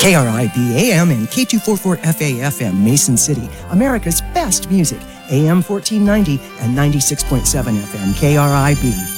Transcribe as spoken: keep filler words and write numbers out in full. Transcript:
K R I B A M and K two forty-four F A F M, Mason City, America's best music, A M fourteen ninety and ninety-six point seven F M, K R I B.